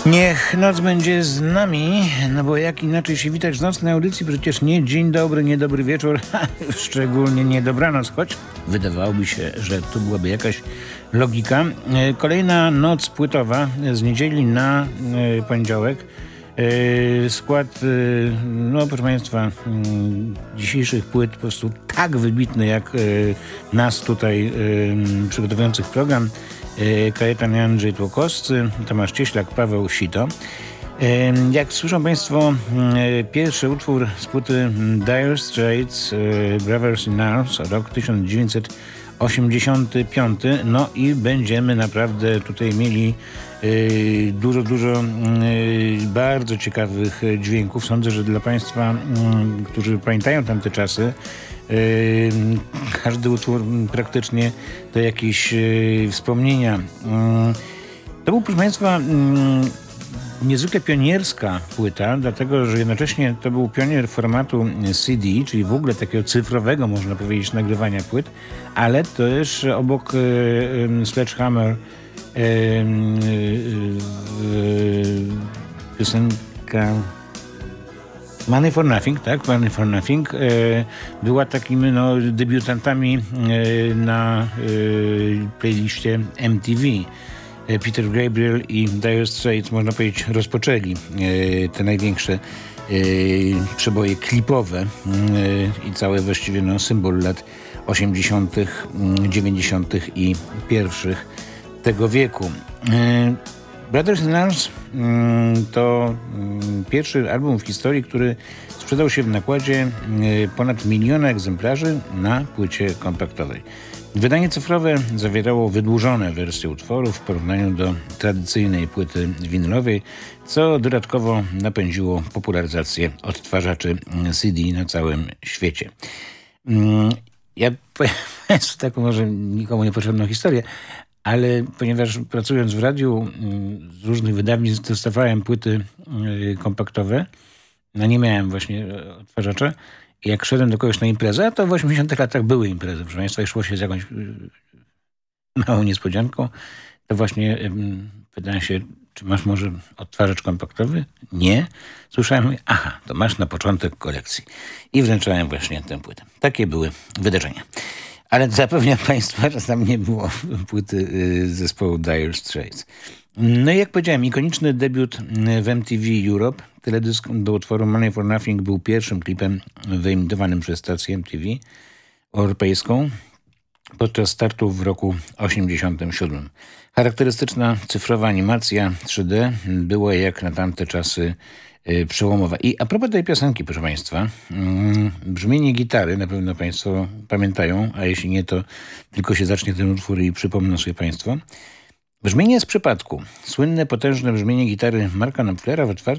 Niech noc będzie z nami, no bo jak inaczej się witać w nocnej audycji, przecież nie dzień dobry, nie dobry wieczór, szczególnie nie dobranoc, choć wydawałoby się, że tu byłaby jakaś logika. Kolejna noc płytowa z niedzieli na poniedziałek. Skład, no proszę Państwa, dzisiejszych płyt po prostu tak wybitny jak nas tutaj przygotowujących program. Kajetan i Andrzej Tłokowscy, Tomasz Cieślak, Paweł Sito. Jak słyszą Państwo, pierwszy utwór z płyty Dire Straits, Brothers in Arms, rok 1985. No i będziemy naprawdę tutaj mieli dużo bardzo ciekawych dźwięków. Sądzę, że dla Państwa, którzy pamiętają tamte czasy, każdy utwór praktycznie to jakieś wspomnienia. To był, proszę Państwa, niezwykle pionierska płyta, dlatego że jednocześnie to był pionier formatu CD, czyli w ogóle takiego cyfrowego, można powiedzieć, nagrywania płyt, ale też obok Sledgehammer piosenka Money for Nothing, tak? Money for Nothing była takimi debiutantami na playliście MTV. Peter Gabriel i Dire Straits, można powiedzieć, rozpoczęli te największe przeboje klipowe i cały właściwie symbol lat 80., 90. i pierwszych tego wieku. Brothers in Arms to pierwszy album w historii, który sprzedał się w nakładzie ponad 1 miliona egzemplarzy na płycie kompaktowej. Wydanie cyfrowe zawierało wydłużone wersje utworów w porównaniu do tradycyjnej płyty winylowej, co dodatkowo napędziło popularyzację odtwarzaczy CD na całym świecie. Ja powiem taką może nikomu niepotrzebną historię, ale ponieważ pracując w radiu z różnych wydawnictw dostawałem płyty kompaktowe, nie miałem właśnie odtwarzacza. Jak szedłem do kogoś na imprezę, a to w 80 latach były imprezy, proszę Państwa, i szło się z jakąś małą niespodzianką, to właśnie pytałem się, czy masz może odtwarzacz kompaktowy? Nie. Słyszałem, aha, to masz na początek kolekcji. I wręczałem właśnie tę płytę. Takie były wydarzenia. Ale zapewniam Państwa, że tam nie było płyty zespołu Dire Straits. No i jak powiedziałem, ikoniczny debiut w MTV Europe. Teledysk do utworu Money for Nothing był pierwszym klipem wyemitowanym przez stację MTV europejską podczas startu w roku 1987. Charakterystyczna cyfrowa animacja 3D była jak na tamte czasy przełomowa. I a propos tej piosenki, proszę Państwa, brzmienie gitary na pewno Państwo pamiętają, a jeśli nie, to tylko się zacznie ten utwór i przypomną sobie Państwo. Brzmienie z przypadku. Słynne, potężne brzmienie gitary Marka Knopflera w otwarciu